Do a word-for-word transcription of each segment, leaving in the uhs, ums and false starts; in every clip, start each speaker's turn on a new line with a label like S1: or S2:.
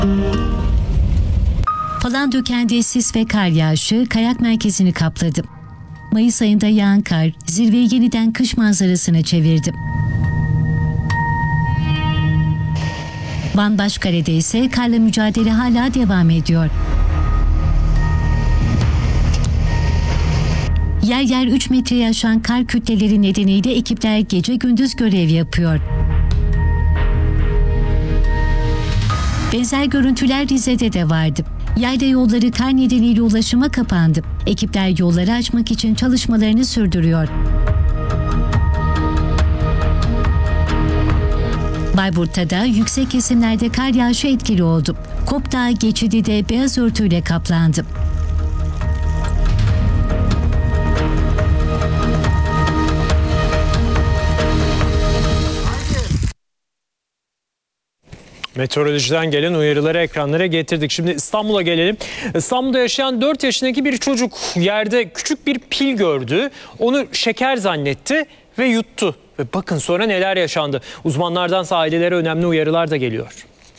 S1: Palandöken'de sis ve kar yağışı kayak merkezini kapladı. Mayıs ayında yağan kar zirveyi yeniden kış manzarasına çevirdi. Van Başkale'de ise karla mücadele hala devam ediyor. Yer yer üç metreye aşan kar kütleleri nedeniyle ekipler gece gündüz görev yapıyor. Benzer görüntüler Rize'de de vardı. Yayla yolları kar nedeniyle ulaşıma kapandı. Ekipler yolları açmak için çalışmalarını sürdürüyor. Bayburt'ta da yüksek kesimlerde kar yağışı etkili oldu. Kop Dağı geçidi de beyaz örtüyle kaplandı.
S2: Meteorolojiden gelen uyarıları ekranlara getirdik. Şimdi İstanbul'a gelelim. İstanbul'da yaşayan dört yaşındaki bir çocuk yerde küçük bir pil gördü. Onu şeker zannetti ve yuttu. Ve bakın sonra neler yaşandı. Uzmanlardansa ailelere önemli uyarılar da geliyor.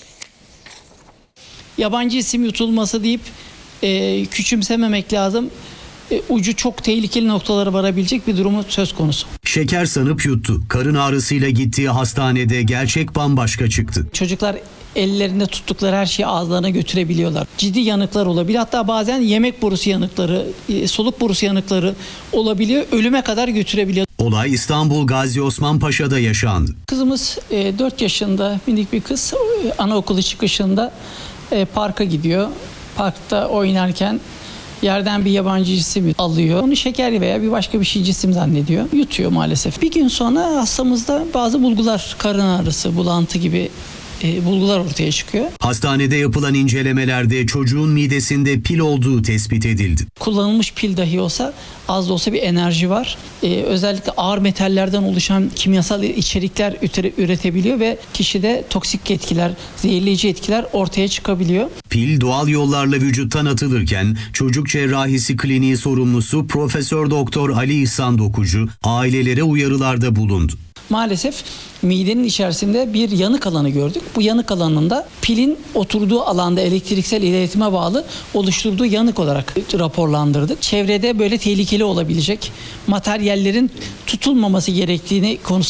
S3: Yabancı isim yutulması deyip e, küçümsememek lazım. E, ucu çok tehlikeli noktalara varabilecek bir durumu söz konusu.
S4: Şeker sanıp yuttu. Karın ağrısıyla gittiği hastanede gerçek bambaşka çıktı.
S3: Çocuklar ellerinde tuttukları her şeyi ağızlarına götürebiliyorlar. Ciddi yanıklar olabilir. Hatta bazen yemek borusu yanıkları, e, soluk borusu yanıkları olabiliyor. Ölüme kadar götürebiliyor.
S4: Olay İstanbul Gazi Osman Paşa'da yaşandı.
S3: Kızımız e, dört yaşında minik bir kız, e, anaokulu çıkışında e, parka gidiyor. Parkta oynarken yerden bir yabancı cisim alıyor. Onu şeker veya bir başka bir şey cisim zannediyor. Yutuyor maalesef. Bir gün sonra hastamızda bazı bulgular, karın ağrısı, bulantı gibi e, bulgular ortaya çıkıyor.
S4: Hastanede yapılan incelemelerde çocuğun midesinde pil olduğu tespit edildi.
S3: Kullanılmış pil dahi olsa az da olsa bir enerji var. Ee, özellikle ağır metallerden oluşan kimyasal içerikler üretebiliyor ve kişide toksik etkiler, zehirleyici etkiler ortaya çıkabiliyor.
S4: Pil doğal yollarla vücuttan atılırken çocuk cerrahisi kliniği sorumlusu Profesör Doktor Ali İhsan Dokucu ailelere uyarılarda bulundu.
S3: Maalesef midenin içerisinde bir yanık alanı gördük. Bu yanık alanında pilin oturduğu alanda elektriksel iletime bağlı oluşturduğu yanık olarak raporlandırdık. Çevrede böyle tehlikeli olabilecek materyallerin tutulmaması gerektiğini konusunda